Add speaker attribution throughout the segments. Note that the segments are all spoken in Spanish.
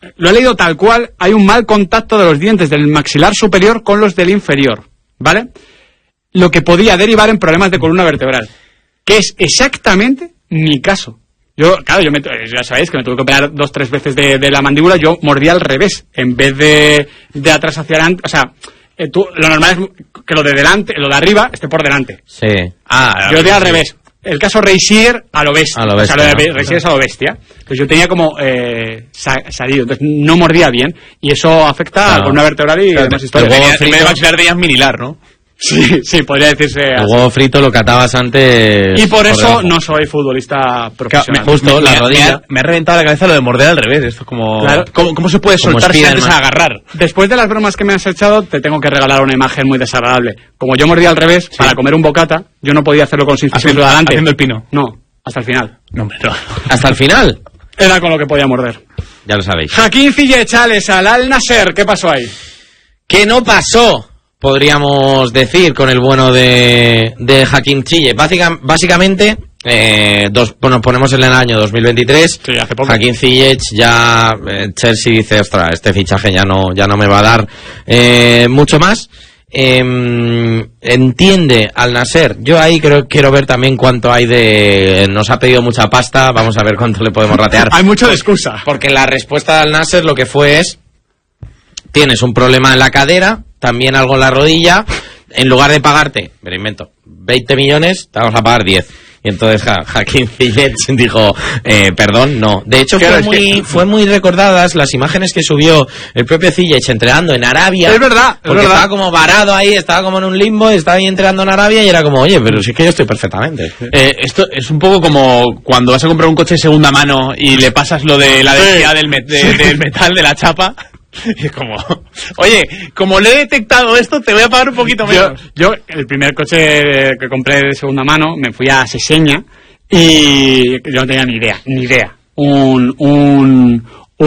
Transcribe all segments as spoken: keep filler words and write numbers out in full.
Speaker 1: lo he leído tal cual, hay un mal contacto de los dientes del maxilar superior con los del inferior, ¿vale? Lo que podía derivar en problemas de columna vertebral, que es exactamente mi caso. Yo, claro, yo me, ya sabéis que me tuve que operar dos, tres veces de, de la mandíbula, yo mordía al revés, en vez de, de atrás hacia adelante, o sea, eh, tú, lo normal es que lo de delante, lo de arriba, esté por delante.
Speaker 2: Sí.
Speaker 1: Ah, yo de al revés. El caso Reissier a lo bestia.
Speaker 2: A lo bestia.
Speaker 1: O sea, lo de Reissier es a lo bestia. Entonces yo tenía como eh, sa- salido, entonces no mordía bien, y eso afecta
Speaker 2: claro.
Speaker 1: a la columna vertebral y demás historias.
Speaker 3: El huevo frito de maxilar tenías minilar, ¿no?
Speaker 1: Sí, sí, podría decirse
Speaker 2: El
Speaker 1: así.
Speaker 2: huevo frito lo catabas antes.
Speaker 1: Y por eso
Speaker 2: debajo.
Speaker 1: no soy futbolista profesional.
Speaker 3: Me,
Speaker 2: Justo,
Speaker 3: me,
Speaker 2: la
Speaker 3: me,
Speaker 2: rodilla.
Speaker 3: Me ha, me ha reventado la cabeza lo de morder al revés. Esto es como...
Speaker 1: Claro.
Speaker 3: ¿Cómo, ¿Cómo se puede
Speaker 2: Como
Speaker 3: soltar sin
Speaker 2: Spiderman.
Speaker 3: antes a agarrar?
Speaker 1: Después de las bromas que me has echado, te tengo que regalar una imagen muy desagradable. Como yo mordía al revés,
Speaker 3: Sí.
Speaker 1: para comer un bocata, yo no podía hacerlo con sin
Speaker 3: Haciendo,
Speaker 1: adelante.
Speaker 3: haciendo el pino.
Speaker 1: No, hasta el final.
Speaker 3: No, hombre, no.
Speaker 2: Hasta el final.
Speaker 1: Era con lo que podía morder.
Speaker 2: Ya lo sabéis.
Speaker 1: Hakim Ziyech, Alex, al Al Nasser, ¿qué pasó ahí?
Speaker 2: ¿Qué no pasó? Podríamos decir con el bueno de, de Hakim Ziyech. Básica, básicamente, eh, dos, nos ponemos en el año dos mil veintitrés.
Speaker 1: Sí, hace poco.
Speaker 2: Hakim Ziyech ya, eh, Chelsea dice, ostras, este fichaje ya no, ya no me va a dar eh, mucho más. Eh, entiende Al Nasser. Yo ahí creo, quiero ver también cuánto hay de... Nos ha pedido mucha pasta, vamos a ver cuánto le podemos ratear.
Speaker 1: Hay mucho de excusa.
Speaker 2: Porque la respuesta de Al Nasser lo que fue es: tienes un problema en la cadera, también algo en la rodilla, en lugar de pagarte, me lo invento, veinte millones, te vamos a pagar diez. Y entonces ja, Hakim Ziyech dijo, eh, perdón, no. De hecho,
Speaker 1: Claro,
Speaker 2: fue
Speaker 1: es
Speaker 2: muy,
Speaker 1: que-
Speaker 2: fue muy recordadas las imágenes que subió el propio Ziyech entrenando en Arabia.
Speaker 1: Es verdad, es
Speaker 2: Porque
Speaker 1: verdad.
Speaker 2: estaba como varado ahí, estaba como en un limbo, estaba ahí entrenando en Arabia y era como, oye, pero si es que yo estoy perfectamente.
Speaker 3: Eh, esto es un poco como cuando vas a comprar un coche de segunda mano y le pasas lo de la densidad del, met- de- del metal, de la chapa. Y es como, oye, como le he detectado esto, te voy a pagar un poquito
Speaker 1: Yo,
Speaker 3: menos.
Speaker 1: yo, el primer coche que compré de segunda mano, me fui a Seseña y yo no tenía ni idea, ni idea. Un, un,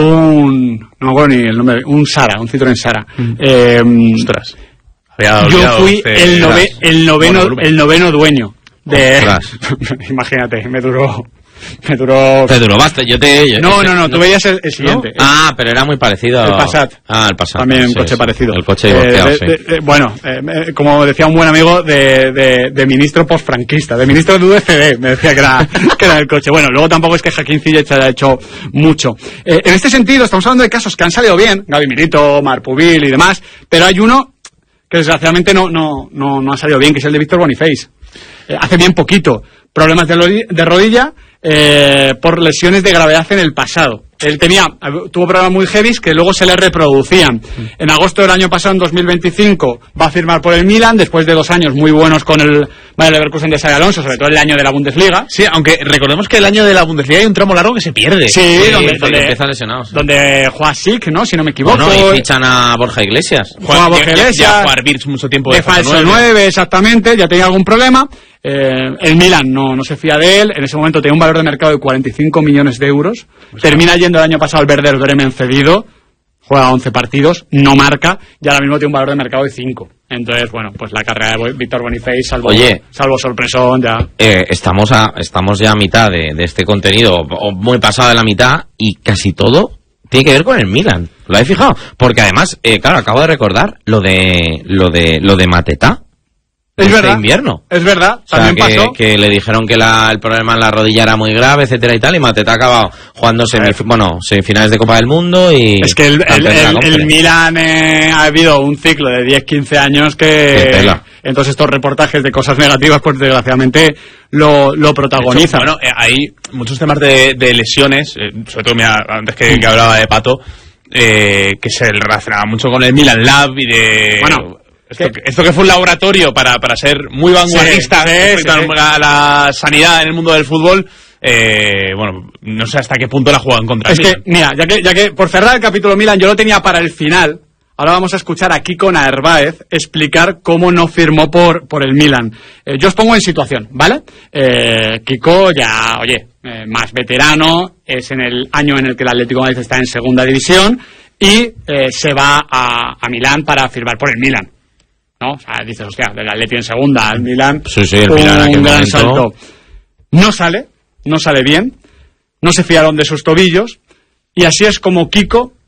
Speaker 1: un, no me acuerdo ni el nombre, un Sara, un Citroën Sara. Eh,
Speaker 3: Ostras. Había
Speaker 1: yo
Speaker 3: olvidado
Speaker 1: fui
Speaker 3: este-
Speaker 1: el, nove, el, noveno,
Speaker 3: monovolumen.
Speaker 1: el noveno dueño de...
Speaker 2: Ostras.
Speaker 1: Imagínate, me duró... Me duró...
Speaker 2: Te duró bastante, yo te... yo-
Speaker 1: No,
Speaker 2: ese-
Speaker 1: no, no, tú veías el, el siguiente.
Speaker 2: ¿No? Ah, pero era muy parecido.
Speaker 1: El Passat.
Speaker 2: Ah, el Passat.
Speaker 1: También un
Speaker 2: Sí,
Speaker 1: coche
Speaker 2: sí.
Speaker 1: parecido.
Speaker 2: El coche
Speaker 1: Eh,
Speaker 2: divorciado,
Speaker 1: de-
Speaker 2: sí.
Speaker 1: de- de- bueno, eh, eh, como decía un buen amigo de, de, de ministro postfranquista, de ministro de U D C D, me decía que era, que era el coche. Bueno, luego tampoco es que Hakim Ziyech haya hecho mucho. Eh, en este sentido, estamos hablando de casos que han salido bien, Gaby Milito, Marpubil y demás, pero hay uno que desgraciadamente no, no, no, no ha salido bien, que es el de Víctor Boniface. Eh, hace bien poquito. Problemas de, lodi- de rodilla eh, por lesiones de gravedad en el pasado. Él tenía, tuvo problemas muy heavy que luego se le reproducían. En agosto del año pasado, en dos mil veinticinco, va a firmar por el Milan, después de dos años muy buenos con el Bayer Leverkusen de Xabi Alonso, sobre todo el año de la Bundesliga.
Speaker 3: Sí, aunque recordemos que el año de la Bundesliga hay un tramo largo que se pierde.
Speaker 1: Sí,
Speaker 2: Sí,
Speaker 1: donde,
Speaker 2: porque
Speaker 1: donde,
Speaker 2: empiezan lesionados. sí.
Speaker 1: donde juega Sick, ¿no? Si no me equivoco.
Speaker 2: Bueno, y fichan a Borja Iglesias.
Speaker 1: Juega Borja
Speaker 3: ya- ya-
Speaker 1: Iglesias,
Speaker 3: ya jugar Birch mucho tiempo
Speaker 1: de falso nueve, exactamente, ya tenía algún problema. Eh, el Milan no, no se fía de él, en ese momento tenía un valor de mercado de cuarenta y cinco millones de euros, termina yendo el año pasado al Werder Bremen cedido, juega once partidos, no marca, y ahora mismo tiene un valor de mercado de cinco. Entonces, bueno, pues la carrera de Víctor Boniface, salvo,
Speaker 2: Oye.
Speaker 1: salvo sorpresón, ya...
Speaker 2: Eh, estamos, a, estamos ya a mitad de, de este contenido, o muy pasado de la mitad, y casi todo tiene que ver con el Milan. ¿Lo habéis fijado? Porque además, eh, claro, acabo de recordar lo de lo de lo de Mateta.
Speaker 1: Es
Speaker 2: este
Speaker 1: verdad,
Speaker 2: invierno.
Speaker 1: es verdad,
Speaker 2: O sea,
Speaker 1: también
Speaker 2: que,
Speaker 1: pasó.
Speaker 2: que le dijeron que la, el problema en la rodilla era muy grave, etcétera y tal, y Mateta ha acabado jugando semif- bueno, semifinales de Copa del Mundo y...
Speaker 1: Es que el, el,
Speaker 2: campeón de la
Speaker 1: el- el
Speaker 2: Conference.
Speaker 1: Milan eh, ha habido un ciclo de diez quince años
Speaker 2: Qué
Speaker 1: que...
Speaker 2: tela.
Speaker 1: Entonces estos reportajes de cosas negativas, pues desgraciadamente lo, lo protagonizan.
Speaker 3: Bueno, eh, hay muchos temas de, de lesiones, eh, sobre todo mira, antes que, que hablaba de Pato, eh, que se relacionaba mucho con el Milan Lab y de...
Speaker 1: Bueno,
Speaker 3: esto
Speaker 1: que-
Speaker 3: que, esto que fue un laboratorio para, para ser muy vanguardista
Speaker 1: Sí, sí,
Speaker 3: respecto
Speaker 1: sí, sí.
Speaker 3: a la sanidad en el mundo del fútbol, eh, bueno, no sé hasta qué punto la juegan contra
Speaker 1: Es
Speaker 3: el
Speaker 1: que,
Speaker 3: Milan.
Speaker 1: mira, ya que, ya que por cerrar el capítulo Milan, yo lo tenía para el final. Ahora vamos a escuchar a Kiko Narváez explicar cómo no firmó por, por el Milan. Eh, yo os pongo en situación, ¿vale? Eh, Kiko ya, oye, eh, más veterano, es en el año en el que el Atlético de Madrid está en segunda división y eh, se va a, a Milán para firmar por el Milan, ¿no? O sea, dices, hostia, del Atlético en segunda al Milan,
Speaker 2: Sí, sí, el
Speaker 1: un
Speaker 2: Milan en aquel
Speaker 1: gran
Speaker 2: momento.
Speaker 1: salto. No sale, no sale bien, no se fiaron de sus tobillos y así es como Kiko